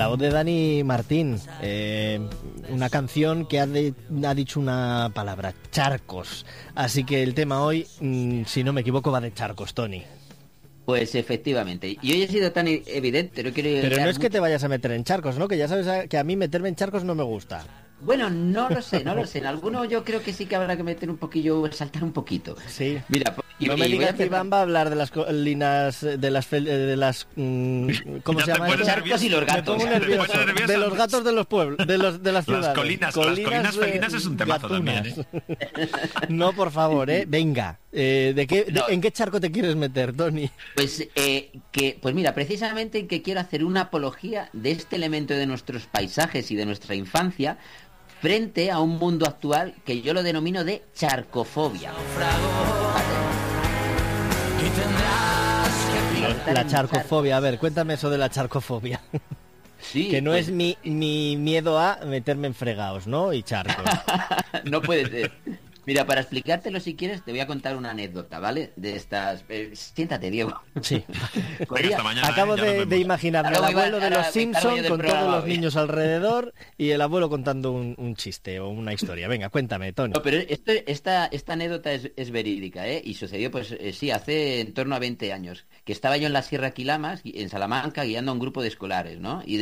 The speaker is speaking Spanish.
La voz de Dani Martín, una canción que ha dicho una palabra, charcos. Así que el tema hoy, si no me equivoco, va de charcos, Tony. Pues efectivamente. Y hoy he sido tan evidente, no quiero... Pero no es que te vayas a meter en charcos, ¿no? Que ya sabes que a mí meterme en charcos no me gusta. Bueno, no lo sé. En alguno yo creo que sí que habrá que meter un poquillo, saltar un poquito. Sí. Mira, no me digas que Iván va a hablar de las colinas, de las ¿cómo se llama? Los charcos y los gatos. Me pongo nervioso. De los gatos de los pueblos, de las ciudades. Las colinas felinas es un temazo gatunas. también, No, por favor, venga. ¿En qué charco te quieres meter, Tony? Pues mira, precisamente en que quiero hacer una apología de este elemento de nuestros paisajes y de nuestra infancia frente a un mundo actual que yo lo denomino de charcofobia. La charcofobia, a ver, cuéntame eso de la charcofobia. Sí, que no pues... es mi miedo a meterme en fregados, ¿no? Y charcos. No puede ser. Mira, para explicártelo si quieres, te voy a contar una anécdota, ¿vale? De estas... siéntate, Diego. Sí. Acabo de imaginarme al abuelo de los Simpsons con todos los niños alrededor y el abuelo contando un chiste o una historia. Venga, cuéntame, Tony. No, pero esta anécdota es verídica, ¿eh? Y sucedió, pues sí, hace en torno a 20 años, que estaba yo en la Sierra Quilamas, en Salamanca, guiando a un grupo de escolares, ¿no? Y